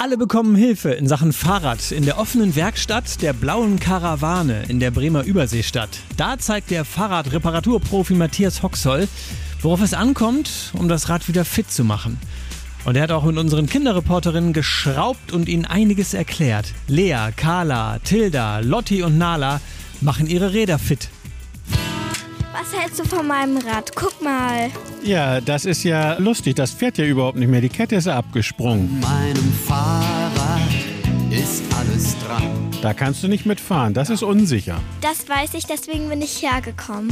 Alle bekommen Hilfe in Sachen Fahrrad in der offenen Werkstatt der Blauen Karawane in der Bremer Überseestadt. Da zeigt der Fahrradreparaturprofi Matthias Hoxoll, worauf es ankommt, um das Rad wieder fit zu machen. Und er hat auch mit unseren Kinderreporterinnen geschraubt und ihnen einiges erklärt. Lea, Carla, Tilda, Lotti und Nala machen ihre Räder fit. Was hältst du von meinem Rad? Guck mal. Ja, das ist ja lustig. Das fährt ja überhaupt nicht mehr. Die Kette ist abgesprungen. Meinem Fahrrad ist alles dran. Da kannst du nicht mitfahren. Das ist unsicher. Das weiß ich, deswegen bin ich hergekommen.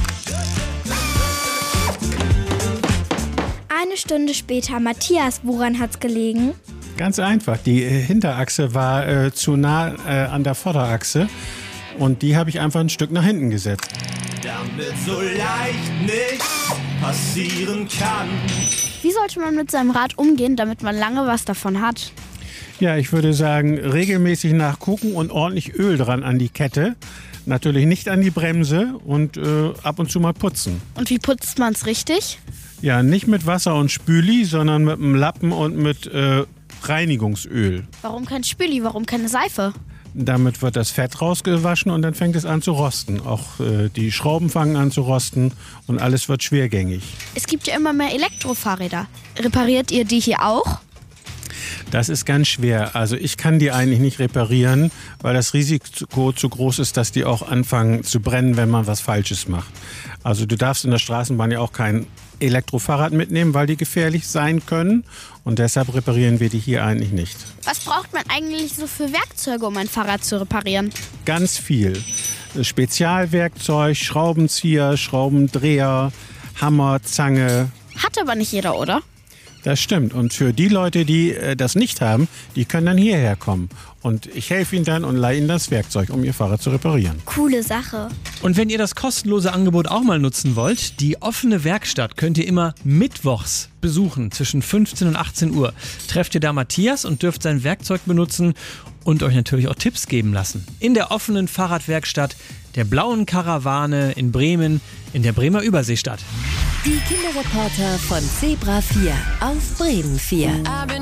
Eine Stunde später. Matthias, woran hat's gelegen? Ganz einfach. Die Hinterachse war zu nah an der Vorderachse. Und die habe ich einfach ein Stück nach hinten gesetzt. Damit so leicht nichts passieren kann. Wie sollte man mit seinem Rad umgehen, damit man lange was davon hat? Ja, ich würde sagen, regelmäßig nachgucken und ordentlich Öl dran an die Kette. Natürlich nicht an die Bremse und ab und zu mal putzen. Und wie putzt man es richtig? Ja, nicht mit Wasser und Spüli, sondern mit einem Lappen und mit Reinigungsöl. Warum kein Spüli, warum keine Seife? Damit wird das Fett rausgewaschen und dann fängt es an zu rosten. Auch die Schrauben fangen an zu rosten und alles wird schwergängig. Es gibt ja immer mehr Elektrofahrräder. Repariert ihr die hier auch? Das ist ganz schwer. Also ich kann die eigentlich nicht reparieren, weil das Risiko zu groß ist, dass die auch anfangen zu brennen, wenn man was Falsches macht. Also du darfst in der Straßenbahn ja auch kein Elektrofahrrad mitnehmen, weil die gefährlich sein können. Und deshalb reparieren wir die hier eigentlich nicht. Was braucht man eigentlich so für Werkzeuge, um ein Fahrrad zu reparieren? Ganz viel. Spezialwerkzeug, Schraubenzieher, Schraubendreher, Hammer, Zange. Hat aber nicht jeder, oder? Das stimmt. Und für die Leute, die das nicht haben, die können dann hierher kommen. Und ich helfe ihnen dann und leihe ihnen das Werkzeug, um ihr Fahrrad zu reparieren. Coole Sache. Und wenn ihr das kostenlose Angebot auch mal nutzen wollt, die offene Werkstatt könnt ihr immer mittwochs besuchen, zwischen 15 und 18 Uhr. Trefft ihr da Matthias und dürft sein Werkzeug benutzen und euch natürlich auch Tipps geben lassen. In der offenen Fahrradwerkstatt der Blauen Karawane in Bremen, in der Bremer Überseestadt. Die Kinderreporter von Zebra 4 auf Bremen 4.